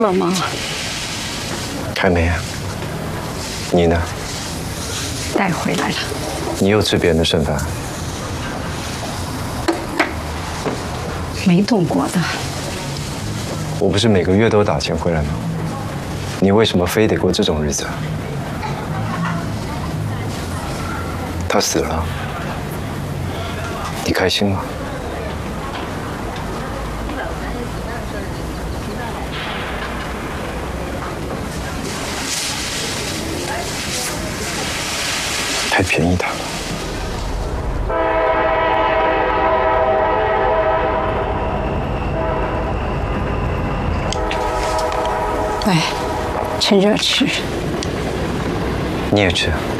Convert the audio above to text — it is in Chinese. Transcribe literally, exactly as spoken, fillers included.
了吗？ 还没啊。你呢？ 带回来了。 你又吃别人的剩饭？ 没动过的。 我不是每个月都打钱回来吗？你为什么非得过这种日子？他死了，你开心吗？ 太便宜他了。 来，趁热吃。 你也吃。